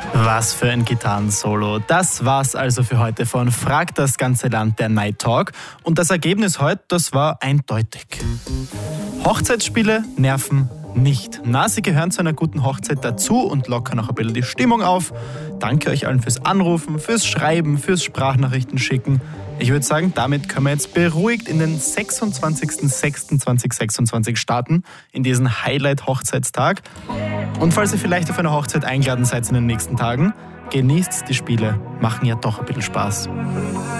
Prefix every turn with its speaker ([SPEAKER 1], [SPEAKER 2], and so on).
[SPEAKER 1] Was für ein Gitarrensolo. Das war's also für heute von Frag das ganze Land, der Night Talk. Und das Ergebnis heute, das war eindeutig. Hochzeitsspiele nerven nicht. Na, sie gehören zu einer guten Hochzeit dazu und lockern auch ein bisschen die Stimmung auf. Danke euch allen fürs Anrufen, fürs Schreiben, fürs Sprachnachrichten schicken. Ich würde sagen, damit können wir jetzt beruhigt in den 26.06.2026 starten, in diesen Highlight-Hochzeitstag. Und falls ihr vielleicht auf einer Hochzeit eingeladen seid in den nächsten Tagen, genießt die Spiele, machen ja doch ein bisschen Spaß.